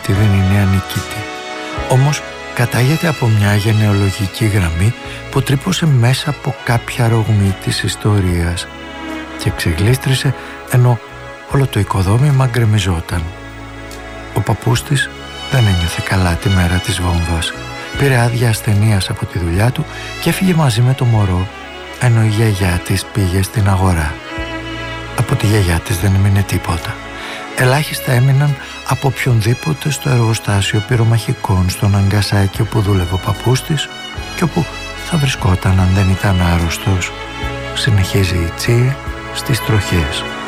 ότι δεν είναι ανικήτη. Όμως κατάγεται από μια γενεολογική γραμμή που τρύπωσε μέσα από κάποια ρογμή της ιστορίας και ξεγλίστρισε ενώ όλο το οικοδόμημα γκρεμιζόταν. Ο παππούς της δεν ένιωθε καλά τη μέρα της βόμβας. Πήρε άδεια ασθενείας από τη δουλειά του και έφυγε μαζί με το μωρό, ενώ η γιαγιά της πήγε στην αγορά. Από τη γιαγιά της δεν έμεινε τίποτα. Ελάχιστα έμειναν από οποιονδήποτε στο εργοστάσιο πυρομαχικών στο Ναγκασάκι όπου δούλευε ο παππούς της και όπου θα βρισκόταν αν δεν ήταν άρρωστος. Συνεχίζει η Τσίε στις τροχές.